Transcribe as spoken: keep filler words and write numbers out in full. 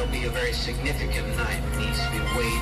it'll be a very significant night. It needs to be weighed